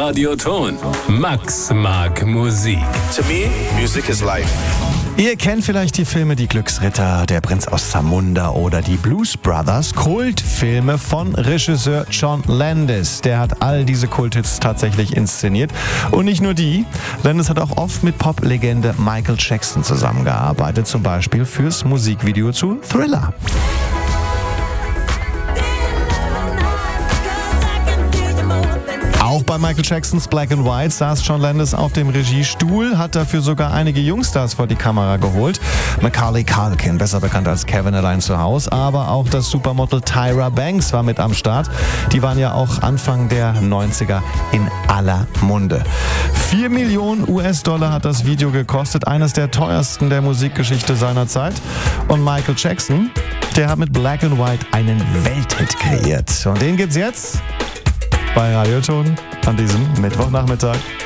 Radioton. Max mag Musik. To me, music is life. Ihr kennt vielleicht die Filme Die Glücksritter, Der Prinz aus Zamunda oder die Blues Brothers, Kultfilme von Regisseur John Landis. Der hat all diese Kulthits tatsächlich inszeniert. Und nicht nur die, Landis hat auch oft mit Pop-Legende Michael Jackson zusammengearbeitet, zum Beispiel fürs Musikvideo zu Thriller. Auch bei Michael Jacksons Black and White saß John Landis auf dem Regiestuhl, hat dafür sogar einige Jungstars vor die Kamera geholt. Macaulay Culkin, besser bekannt als Kevin allein zu Hause, aber auch das Supermodel Tyra Banks war mit am Start. Die waren ja auch Anfang der 90er in aller Munde. 4 Millionen US-Dollar hat das Video gekostet, eines der teuersten der Musikgeschichte seiner Zeit. Und Michael Jackson, der hat mit Black and White einen Welthit kreiert. Und den gibt's jetzt bei Radioton an diesem Mittwochnachmittag.